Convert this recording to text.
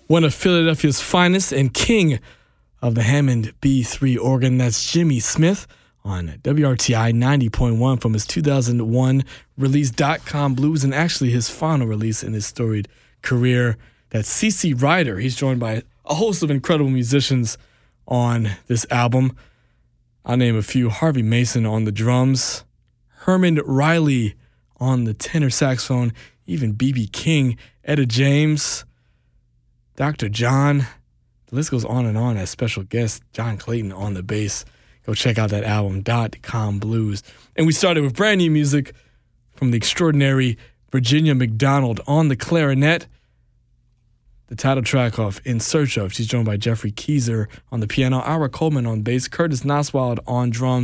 One of Philadelphia's finest and king of the Hammond B3 organ, that's Jimmy Smith on WRTI 90.1 from his 2001 release .com Blues, and actually his final release in his storied career. That's C.C. Ryder. He's joined by a host of incredible musicians on this album. I'll name a few: Harvey Mason on the drums, Herman Riley on the tenor saxophone, even B.B. King, Etta James, Dr. John. The list goes on and on as special guest John Clayton on the bass. Go check out that album, .com Blues. And we started with brand new music from the extraordinary Virginia McDonald on the clarinet. The title track of In Search Of. She's joined by Jeffrey Keezer on the piano, Ira Coleman on bass, Curtis Noswald on drums,